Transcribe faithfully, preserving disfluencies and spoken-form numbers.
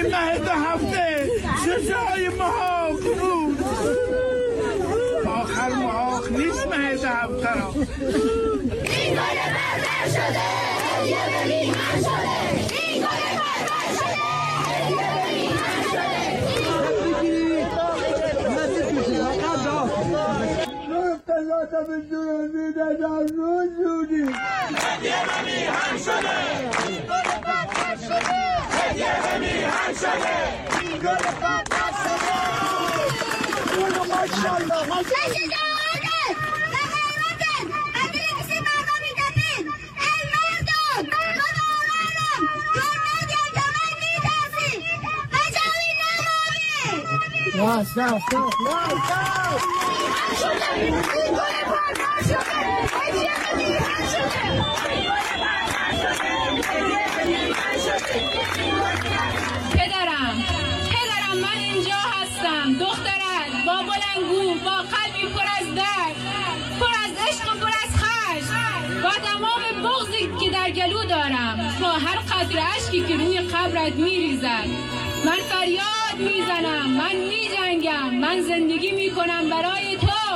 ماه دو هفته شجاعی محاق بود آخر محاق نیست ماه دو هفته را این گل بربر شده هدیه به میهن شده این گل بربر شده هدیه به میهن شده مرتضی به جنوبی در روز زودی هدیه به میهن شده این گل بربر شده هدیه به میهن شده این گل بربر شده ماشاءالله ماشاءالله Yes, yes, yes, پدرم پدرم من اینجا هستم دخترت با بلندگو با قلبی پر از درد پر از عشق و پر از خشم با تمام بغضی که در گلو دارم با هر قطره اشکی که روی قبرت میریزد من فریاد میزنم من میجنگم من زندگی میکنم برای تو